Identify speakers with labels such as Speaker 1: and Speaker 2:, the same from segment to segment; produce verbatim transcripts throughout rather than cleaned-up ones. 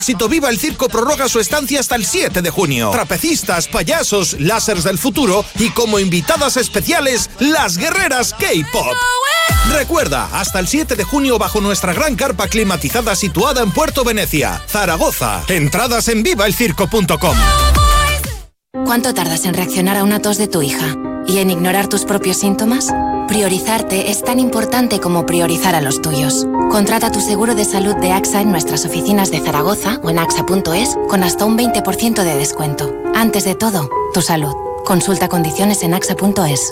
Speaker 1: Éxito Viva el Circo prorroga su estancia hasta el siete de junio. Trapecistas, payasos, lásers del futuro y como invitadas especiales, las guerreras K-pop. Recuerda, hasta el siete de junio bajo nuestra gran carpa climatizada situada en Puerto Venecia, Zaragoza. Entradas en viva el circo punto com.
Speaker 2: ¿Cuánto tardas en reaccionar a una tos de tu hija? ¿Y en ignorar tus propios síntomas? Priorizarte es tan importante como priorizar a los tuyos. Contrata tu seguro de salud de AXA en nuestras oficinas de Zaragoza o en axa punto es con hasta un veinte por ciento de descuento. Antes de todo, tu salud. Consulta condiciones en axa punto es.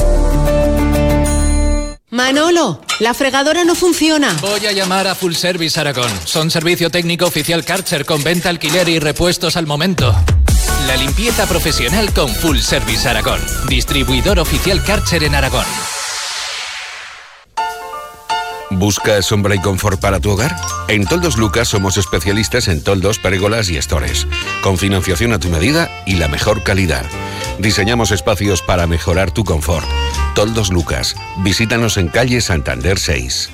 Speaker 3: Manolo, la fregadora no funciona.
Speaker 4: Voy a llamar a Full Service Aragón. Son servicio técnico oficial Karcher con venta, alquiler y repuestos al momento. La limpieza profesional con Full Service Aragón. Distribuidor oficial Karcher en Aragón.
Speaker 5: ¿Buscas sombra y confort para tu hogar? En Toldos Lucas somos especialistas en toldos, pérgolas y estores, con financiación a tu medida y la mejor calidad. Diseñamos espacios para mejorar tu confort. Toldos Lucas. Visítanos en calle Santander seis.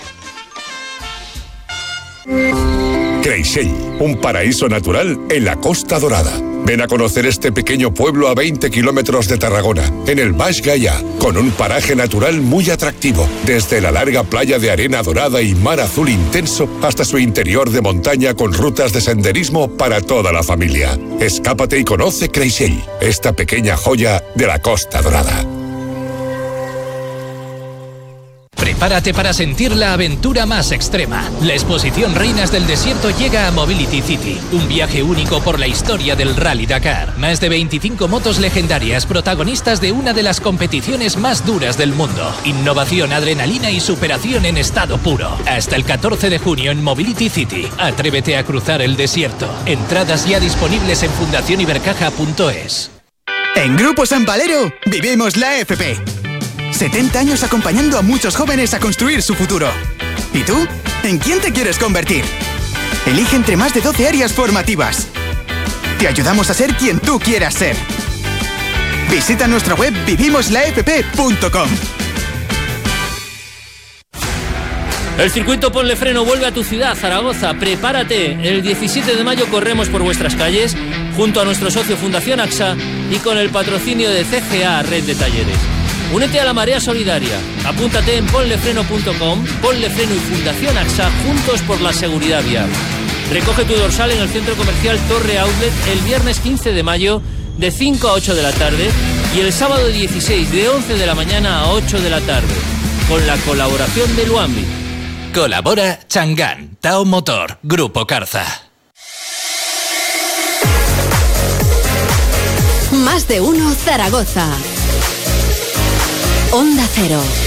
Speaker 6: Creixell, un paraíso natural en la Costa Dorada. Ven a conocer este pequeño pueblo a veinte kilómetros de Tarragona, en el Baix Gaià, con un paraje natural muy atractivo, desde la larga playa de arena dorada y mar azul intenso hasta su interior de montaña con rutas de senderismo para toda la familia. Escápate y conoce Creixell, esta pequeña joya de la Costa Dorada.
Speaker 4: Prepárate para sentir la aventura más extrema. La exposición Reinas del Desierto llega a Mobility City, un viaje único por la historia del Rally Dakar. Más de veinticinco motos legendarias, protagonistas de una de las competiciones más duras del mundo. Innovación, adrenalina y superación en estado puro. Hasta el catorce de junio en Mobility City. Atrévete a cruzar el desierto. Entradas ya disponibles en fundación ibercaja punto es.
Speaker 7: En Grupo San Valero vivimos la F P. setenta años acompañando a muchos jóvenes a construir su futuro. ¿Y tú? ¿En quién te quieres convertir? Elige entre más de doce áreas formativas. Te ayudamos a ser quien tú quieras ser. Visita nuestra web vivimos la f p punto com.
Speaker 8: El circuito Ponle Freno vuelve a tu ciudad, Zaragoza. Prepárate. El diecisiete de mayo corremos por vuestras calles junto a nuestro socio Fundación AXA y con el patrocinio de C G A Red de Talleres. Únete a la marea solidaria. Apúntate en ponlefreno punto com, Ponle Freno y Fundación AXA, juntos por la seguridad vial. Recoge tu dorsal en el centro comercial Torre Outlet el viernes quince de mayo de cinco a ocho de la tarde y el sábado dieciséis de once de la mañana a ocho de la tarde, con la colaboración de Luambi.
Speaker 4: Colabora Changán, Tao Motor, Grupo Carza.
Speaker 3: Más de uno Zaragoza. Onda Cero.